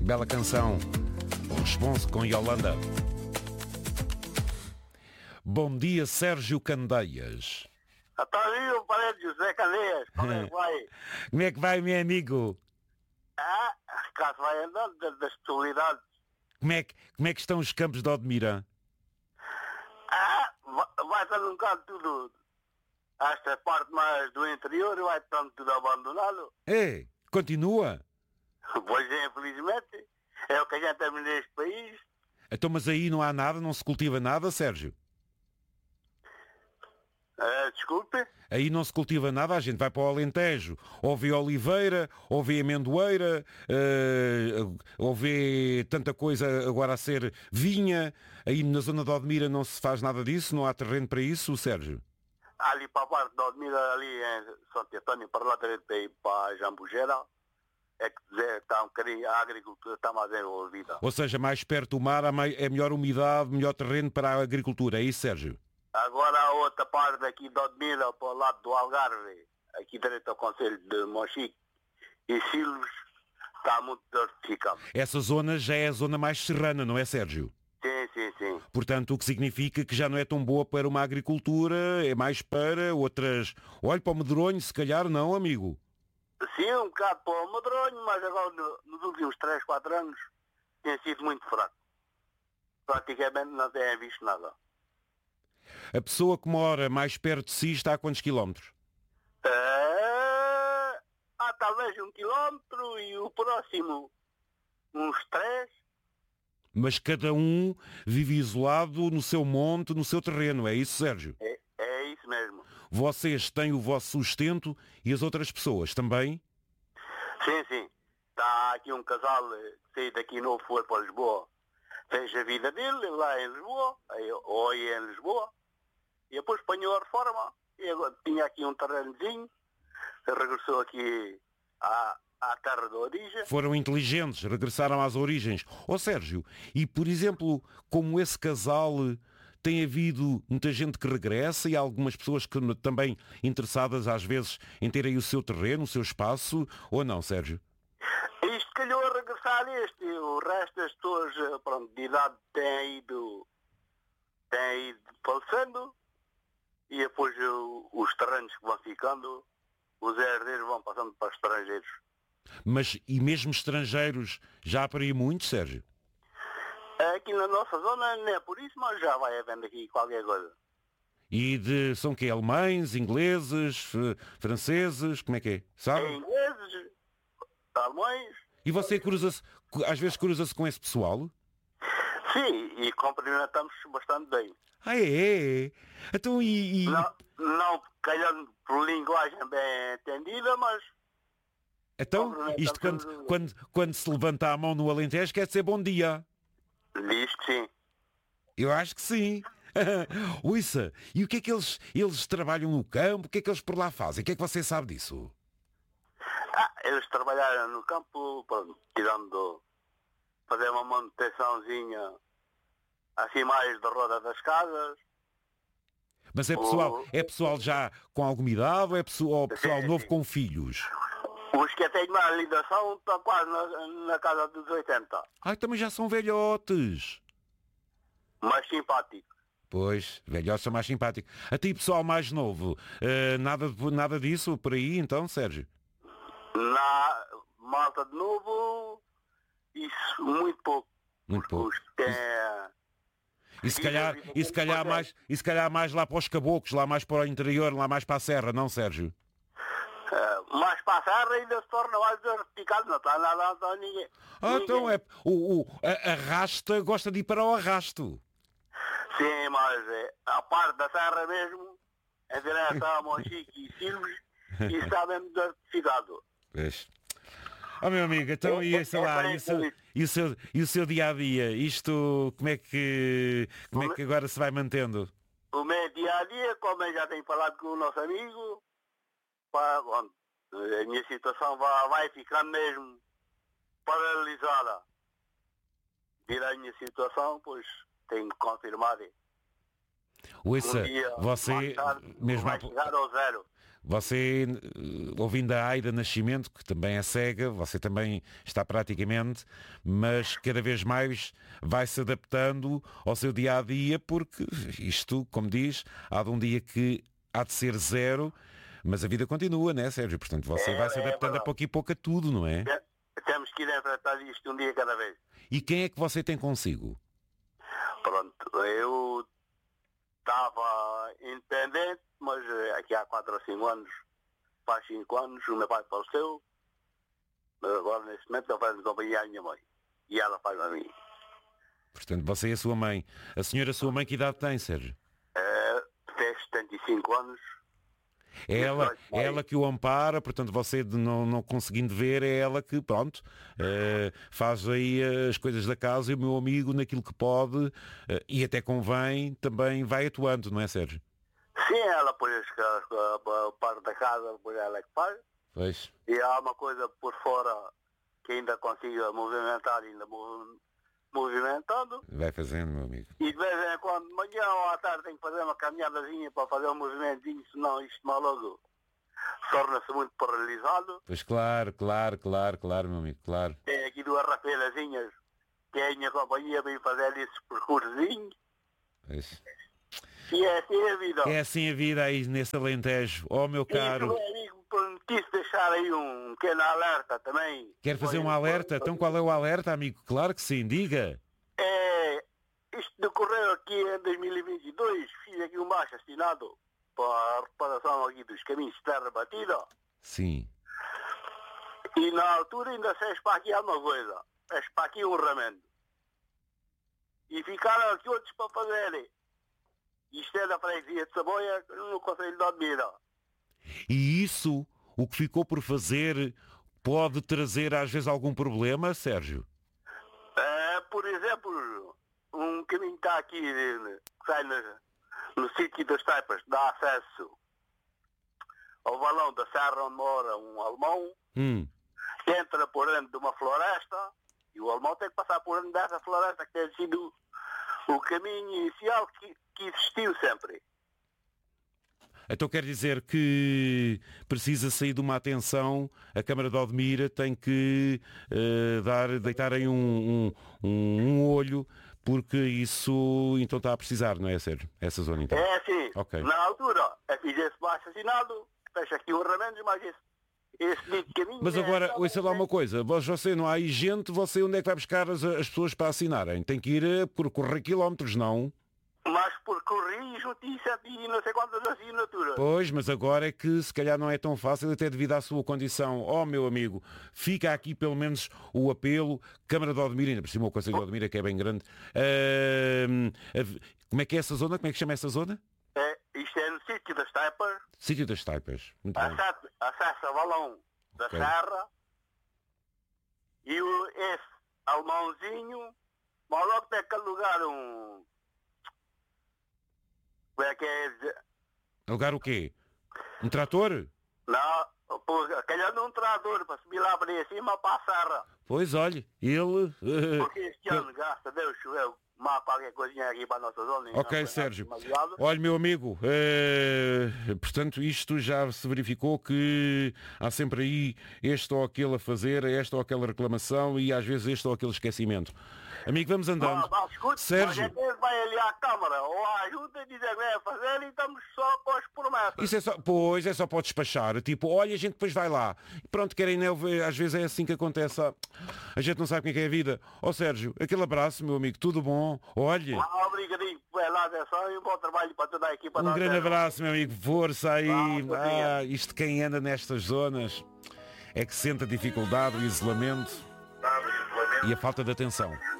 Bela canção. O responso com Yolanda. Bom dia, Sérgio Candeias. Está ali o parede José Candeias. Como é que vai? Como é que vai, meu amigo? Cá se vai andando das possibilidades. Como é que estão os campos de Odmira? Vai estando um bocado tudo. Esta parte mais do interior vai estando tudo abandonado. Continua? Pois é, infelizmente. É o que a gente tem neste país. Então, mas aí não há nada, não se cultiva nada, Sérgio? Desculpe? Aí não se cultiva nada, a gente vai para o Alentejo, ou vê oliveira, ou vê amendoeira, ou vê tanta coisa agora a ser vinha. Aí na zona de Odmira não se faz nada disso, não há terreno para isso, Sérgio? Ali para a parte de Odmira, ali em Santo António, para lá direito para ir para a Jambujeira, é que está um bocadinho, a agricultura está mais envolvida. Ou seja, mais perto do mar é melhor umidade, melhor terreno para a agricultura, é isso, Sérgio? Agora a outra parte aqui de Odmira, para o lado do Algarve, aqui direito ao Conselho de Monchique e Silves, está muito desertificado. Essa zona já é a zona mais serrana, não é, Sérgio? Sim. Portanto, o que significa que já não é tão boa para uma agricultura, é mais para outras... Olha, para o medronho, se calhar não, amigo. Sim, um bocado para o medronho, mas agora nos últimos 3, 4 anos tem sido muito fraco. Praticamente não tem visto nada. A pessoa que mora mais perto de si está a quantos quilómetros? Talvez 1 quilómetro e o próximo uns 3. Mas cada um vive isolado no seu monte, no seu terreno, é isso, Sérgio? É isso mesmo. Vocês têm o vosso sustento e as outras pessoas também? Sim. Está aqui um casal que saiu daqui novo, foi para Lisboa. Fez a vida dele lá em Lisboa, ou aí em Lisboa, e depois apanhou a reforma, e agora tinha aqui um terrenozinho, regressou aqui à terra de origem. Foram inteligentes, regressaram às origens. Sérgio, e por exemplo, como esse casal, tem havido muita gente que regressa e há algumas pessoas que também interessadas às vezes em terem o seu terreno, o seu espaço, ou não, Sérgio? Isto calhou a regressar o resto das pessoas de idade têm ido falecendo e depois os terrenos que vão ficando, os herdeiros vão passando para estrangeiros. Mas, e mesmo estrangeiros, já há para aí muitos, Sérgio? Aqui na nossa zona não é por isso, mas já vai havendo aqui qualquer coisa. E são que alemães, ingleses, franceses, como é que é? Sabe? Ingleses, alemães. E você às vezes cruza-se com esse pessoal? Sim, e cumprimentamos bastante bem. É? Então Não calhando por linguagem bem entendida, mas... Então, isto quando se levanta a mão no Alentejo quer dizer bom dia. Diz que sim. Eu acho que sim. Uissa, e o que é que eles trabalham no campo? O que é que eles por lá fazem? O que é que você sabe disso? Eles trabalharam no campo, fazer uma manutençãozinha assim mais da roda das casas. Mas é pessoal já com alguma idade ou é pessoal novo sim. com filhos? Os que têm mais ligação estão quase na casa dos 80. Também já são velhotes. Mais simpáticos. Pois, velhotes são mais simpáticos. A ti, pessoal mais novo, nada disso por aí, então, Sérgio? Na malta de novo, isso muito pouco. Muito pouco. Os que têm... E se calhar mais lá para os caboclos, lá mais para o interior, lá mais para a serra, não, Sérgio? Mais para a serra ainda se torna mais desertificado, não está nada, não está ninguém. Então a arrasta gosta de ir para o arrasto. Sim, mas a parte da serra mesmo, em direção a Monchique e Silves, e está mesmo desertificado. Pois. Meu amigo, então sei lá, e o seu dia-a-dia? Isto, como é que agora se vai mantendo? O meu dia-a-dia, como eu já tenho falado com o nosso amigo, a minha situação vai ficando mesmo paralisada. Vira a minha situação, pois tenho que confirmar. Ouça, Um dia você mais tarde, mesmo vai chegar ao zero. Você, ouvindo a Aida Nascimento, que também é cega, você também está praticamente, mas cada vez mais vai se adaptando ao seu dia-a-dia, porque isto, como diz, há de um dia que há de ser zero, mas a vida continua, não é, Sérgio? Portanto, você vai se adaptando a pouco e pouco a tudo, não é? Temos que ir enfrentar isto um dia cada vez. E quem é que você tem consigo? Pronto, eu estava independente, mas aqui há 4 ou 5 anos, faz 5 anos, o meu pai faleceu. Agora, neste momento, eu faço companhia à minha mãe. E ela faz a mim. Portanto, você e a sua mãe. A senhora, a sua mãe, que idade tem, Sérgio? Fez 75 anos. É ela que o ampara, portanto, você não conseguindo ver, é ela que, pronto, faz aí as coisas da casa e o meu amigo, naquilo que pode, e até convém, também vai atuando, não é, Sérgio? Sim, ela põe a parte da casa, depois ela é que faz. Pois. E há uma coisa por fora que ainda consiga movimentar, ainda movimentando. Vai fazendo, meu amigo. E de vez em quando, de manhã ou à tarde, tenho que fazer uma caminhadazinha para fazer um movimentinho, senão isto logo torna-se muito paralisado. Pois claro, meu amigo, claro. Tem aqui 2 rafeirazinhas que é a minha companhia para ir fazer esses percursozinhos. Pois. E é assim a vida. É assim a vida aí nesse Alentejo. Oh, meu caro. E amigo, quis deixar aí um pequeno alerta também. Quer fazer um alerta? Então qual é o alerta, amigo? Claro que sim, diga. Isto decorreu aqui em 2022, fiz aqui um baixo assinado para a reparação aqui dos caminhos de terra batida. Sim. E na altura ainda fez para aqui alguma coisa. Fez para aqui um remendo. E ficaram aqui outros para fazerem. Isto é da freguesia de Saboia, no Conselho de Odmira. E isso, o que ficou por fazer, pode trazer às vezes algum problema, Sérgio? Por exemplo, um caminho que está aqui, que sai no sítio das Taipas, dá acesso ao valão da serra onde mora um alemão, entra por dentro de uma floresta, e o alemão tem que passar por dentro dessa floresta, que tem sido o caminho inicial que existiu sempre. Então quer dizer que precisa sair de uma atenção, a Câmara de Odmira tem que deitar aí um olho, porque isso então está a precisar, não é, Sérgio? Essa zona então. É sim. Okay. Na altura, fiz esse baixo assinado, fecha aqui o remendo, mas esse dito caminho... Mas agora, ouça lá uma coisa, você não há aí gente, você onde é que vai buscar as pessoas para assinarem? Tem que ir percorrer quilómetros, não? Mas percorri e juntei 7 e não sei quantas assinaturas. Pois, mas agora é que se calhar não é tão fácil, até devido à sua condição. Oh, meu amigo, fica aqui pelo menos o apelo, Câmara de Odmira, ainda por cima o Conselho de Odmira, que é bem grande. Como é que é essa zona? Como é que chama essa zona? Isto é no sítio das Taipas. Sítio das Taipas. Muito bem. Acesso ao valão da serra. E esse alemãozinho, mas logo tem que alugar um... Como é que é dizer? Alugar o quê? Um trator? Não, calhar num trator para subir lá para cima para a serra. Pois, olhe, ele... Porque este ano, graças a Deus, choveu mais qualquer coisinha aqui para a nossa zona. Ok, Sérgio. Olha, meu amigo, portanto, isto já se verificou que há sempre aí este ou aquele a fazer, esta ou aquela reclamação e às vezes este ou aquele esquecimento. Amigo, vamos andando. Escute, Sérgio. A gente vai ali à Câmara ou à ajuda e dizer que é fazer e estamos só com as promessas. Isso é só, pois, é só para despachar. Tipo, olha, a gente depois vai lá. Pronto, querem às vezes é assim que acontece. A gente não sabe o que é a vida. Ó Sérgio, aquele abraço, meu amigo, tudo bom? Olha. Obrigadinho pela atenção e um bom trabalho para toda a equipa. Um grande abraço, meu amigo. Força aí. Isto quem anda nestas zonas é que sente a dificuldade, o isolamento e a falta de atenção.